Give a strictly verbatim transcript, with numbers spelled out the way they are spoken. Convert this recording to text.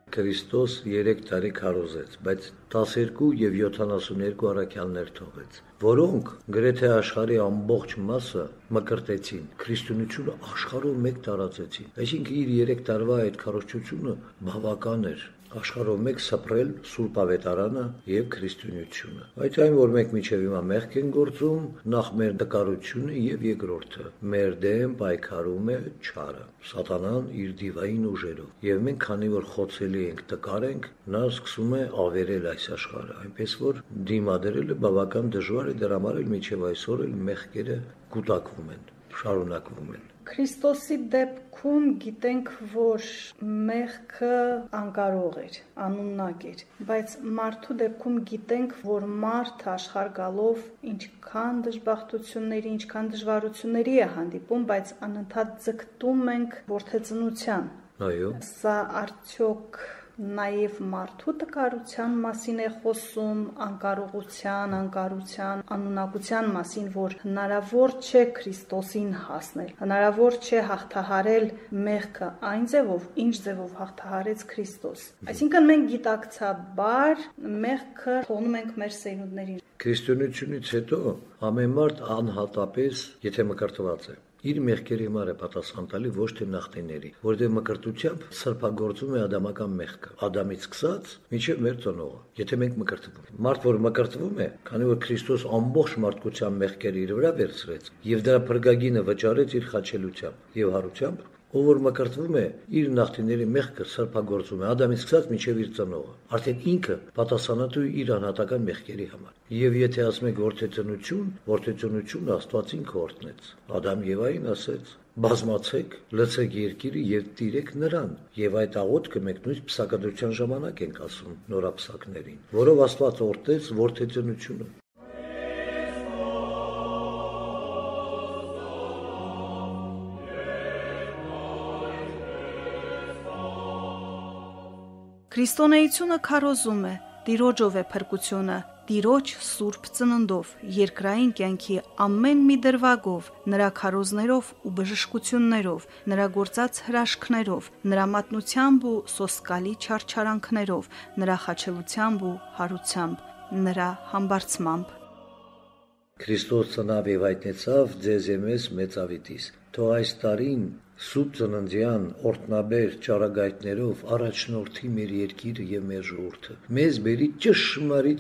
Քրիստոս երեք տարի քարոզեց, բայց տասներկու եւ յոթանասունյոթ առաքյալներ թողեց, որոնք գրեթե աշխարհի ամբողջ մասը մկրտեցին, քրիստոնեությունը աշխարհով մեկ տարածեցին։ Այսինքն իր երեք տարվա այդ քարոզչությունը բավական էր աշխարհով մեկ սփռել Սուրբ Ավետարանը եւ քրիստոնեությունը։ Բայց այն, որ մենք միջև հիմա մեղք են գործում, նախ մեր նկարությունը եւ երկրորդը, մեր դեմ պայքարում է չարը, սատանան իր դիվային ուժերով։ Եվ մենք քանի որ խոցելի ենք, տկար ենք, նա սկսում է ավերել այս աշխարհը, այնպես որ դիմադրելը բավական դժվար է, դրա համար էլ միջև այսօր էլ մեղքերը կուտակվում են, շարունակվում են։ Քրիստոսի դեպքում գիտենք, որ մեղքը անկարող էր, անուննակ էր, բայց մարդու դեպքում գիտենք, որ մարդը աշխարհ գալով ինչքան դժբախտությունների, ինչքան դժվարությունների է հանդիպում, բայց անընդհատ ձգտում ենք որդեծնության։ Այո։ Սա արդյոք նաև մարդու տկարության մասին է խոսում, անկարողության, անկարության, անունակության մասին, որ հնարավոր չէ Քրիստոսին հասնել, հնարավոր չէ հաղթահարել մեղքը այն ձևով, ինչ ձևով հաղթահարեց Քրիստոս։ Այսինքն մենք գիտակցաբար մեղքը թողնում ենք մեր սերունդներին։ Քրիստոնեությունից հետո ամեն մարդ անհատապես, եթե մկրտված է, իր մեղքերի համար է պատասխան տալի, ոչ թե նախնիների, որտեղ մկրտությամբ սրբագործում է ադամական մեղքը, Ադամից սկսած մինչև մեր ծնողը, եթե մենք մկրտվում ենք։ Մարդ, որ մկրտվում է, քանի որ Քրիստոս ամբողջ մարդկության մեղքերը իր վրա վերցրեց եւ դրա փրկագինը վճարեց իր խաչելությամբ եւ հարությամբ, ով որ մկրտվում է, իր նախնիների մեղքը սրբագործում է Ադամից սկսած մինչև իր ծնողը, արդեն ինքը պատասխանատու է իր անհատական մեղքերի համար։ Եվ եթե ասում եք որդեծնություն, որդեծնությունը Աստված ինքը օրհնեց։ Ադամ Եվային ասեց. բազմացեք, լցեք երկիրը եւ տիրեք նրան։ Եվ այդ աղոթքը մենք նույն փսակադրության ժամանակ ենք ասում նորապսակներին, որով Աստված օրհնեց որդեծնությունը։ Քրիստոնեությունը քարոզում է, Տիրոջով է փրկությունը, Տիրոջ սուրբ ծննդով, երկրային կյանքի ամեն մի դրվագով, նրա քարոզներով ու բժշկություններով, նրա գործած հրաշքներով, նրա մատնությամբ ու սոսկալի չարչարանքներով, նրա խաչելությամբ ու հարությամբ, նրա համբարձմամբ։ Քրիստոս ծնավ եւ հայտնեցավ ձեզ եմես մեծավիտիս։ Թող այս տարին Սուրբ ծննդյան օրհնաբեր ճառագայթներով առաջնորդի մեր երկիրը եւ մեր ժողովուրդը։ Մեզ բերի ճշմարիտ